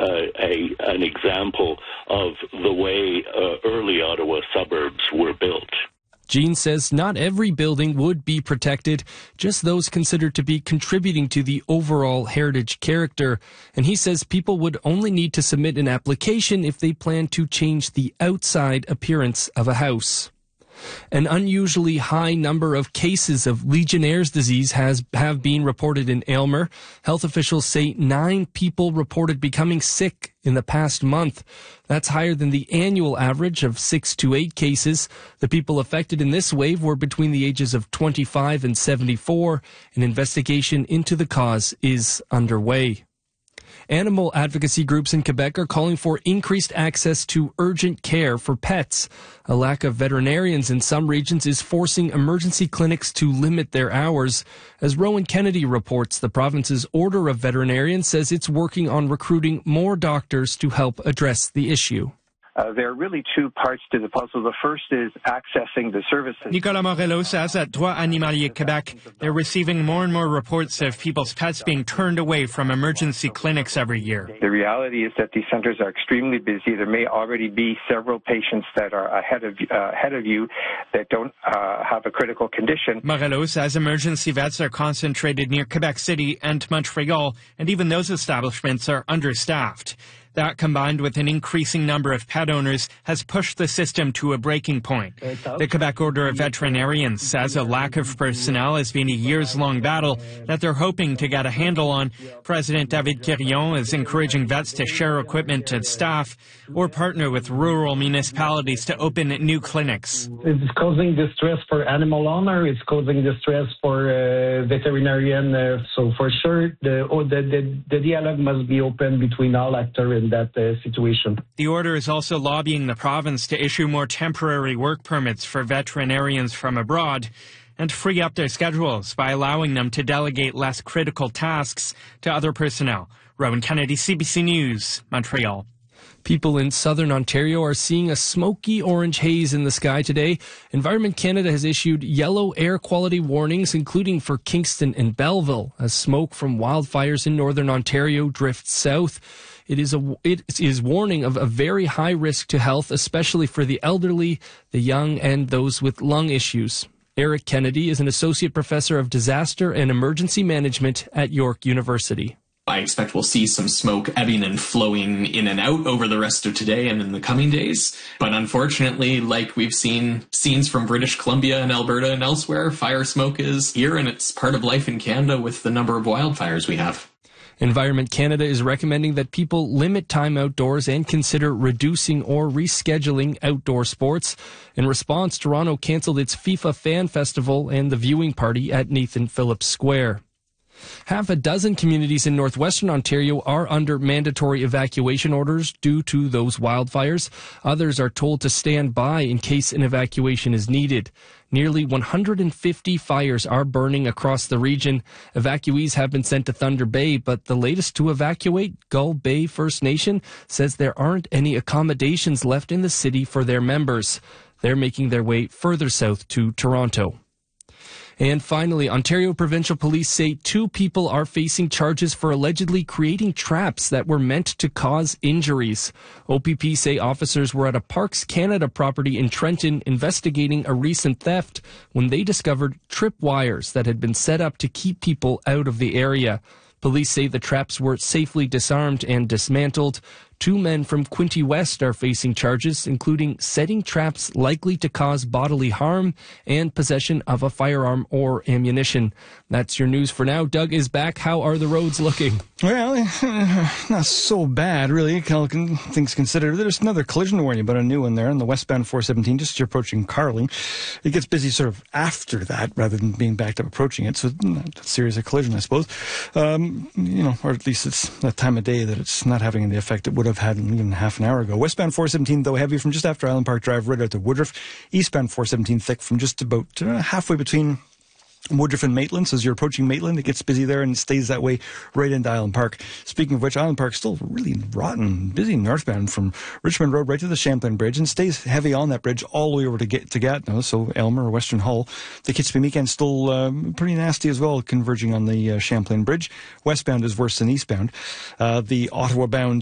an example of the way early Ottawa suburbs were built. Jean says not every building would be protected, just those considered to be contributing to the overall heritage character. And he says people would only need to submit an application if they plan to change the outside appearance of a house. An unusually high number of cases of Legionnaire's disease have been reported in Aylmer. Health officials say 9 people reported becoming sick in the past month. That's higher than the annual average of 6 to 8 cases. The people affected in this wave were between the ages of 25 and 74. An investigation into the cause is underway. Animal advocacy groups in Quebec are calling for increased access to urgent care for pets. A lack of veterinarians in some regions is forcing emergency clinics to limit their hours. As Rowan Kennedy reports, the province's Order of Veterinarians says it's working on recruiting more doctors to help address the issue. There are really 2 parts to the puzzle. The first is accessing the services. Nicolas Morello says at Droits Animaliers Québec, they're receiving more and more reports of people's pets being turned away from emergency clinics every year. The reality is that these centers are extremely busy. There may already be several patients that are ahead of you that don't have a critical condition. Morello says emergency vets are concentrated near Quebec City and Montreal, and even those establishments are understaffed. That, combined with an increasing number of pet owners, has pushed the system to a breaking point. The Quebec Order of Veterinarians says a lack of personnel has been a years-long battle that they're hoping to get a handle on. President David Quirion is encouraging vets to share equipment and staff or partner with rural municipalities to open new clinics. It's causing distress for animal owner. It's causing distress for veterinarian. So for sure, the dialogue must be open between all actors in that situation. The order is also lobbying the province to issue more temporary work permits for veterinarians from abroad and free up their schedules by allowing them to delegate less critical tasks to other personnel. Rowan Kennedy, CBC News, Montreal. People in southern Ontario are seeing a smoky orange haze in the sky today. Environment Canada has issued yellow air quality warnings, including for Kingston and Belleville, as smoke from wildfires in northern Ontario drifts south. It is warning of a very high risk to health, especially for the elderly, the young, and those with lung issues. Eric Kennedy is an associate professor of disaster and emergency management at York University. I expect we'll see some smoke ebbing and flowing in and out over the rest of today and in the coming days. But unfortunately, like we've seen scenes from British Columbia and Alberta and elsewhere, fire smoke is here and it's part of life in Canada with the number of wildfires we have. Environment Canada is recommending that people limit time outdoors and consider reducing or rescheduling outdoor sports. In response, Toronto cancelled its FIFA Fan Festival and the viewing party at Nathan Phillips Square. Half a dozen communities in northwestern Ontario are under mandatory evacuation orders due to those wildfires. Others are told to stand by in case an evacuation is needed. Nearly 150 fires are burning across the region. Evacuees have been sent to Thunder Bay, but the latest to evacuate, Gull Bay First Nation, says there aren't any accommodations left in the city for their members. They're making their way further south to Toronto. And finally, Ontario Provincial Police say 2 people are facing charges for allegedly creating traps that were meant to cause injuries. OPP say officers were at a Parks Canada property in Trenton investigating a recent theft when they discovered tripwires that had been set up to keep people out of the area. Police say the traps were safely disarmed and dismantled. 2 men from Quinte West are facing charges, including setting traps likely to cause bodily harm and possession of a firearm or ammunition. That's your news for now. Doug is back. How are the roads looking? Well, not so bad, really. Things considered. There's another collision warning, but a new one there on the westbound 417, just as you're approaching Carling. It gets busy sort of after that, rather than being backed up approaching it. So not that serious a collision, I suppose. Or at least it's that time of day that it's not having the effect it would have had even half an hour ago. Westbound 417, though, heavy from just after Island Park Drive right out to Woodruff. Eastbound 417, thick from just about halfway between Woodruff and Maitland. So as you're approaching Maitland, it gets busy there and it stays that way right into Island Park. Speaking of which, Island Park's still really rotten busy northbound from Richmond Road right to the Champlain Bridge, and stays heavy on that bridge all the way over to Gatineau, so Aylmer or Western Hull. The Kitspy Weekend still pretty nasty as well, converging on the Champlain Bridge. Westbound is worse than eastbound. The Ottawa-bound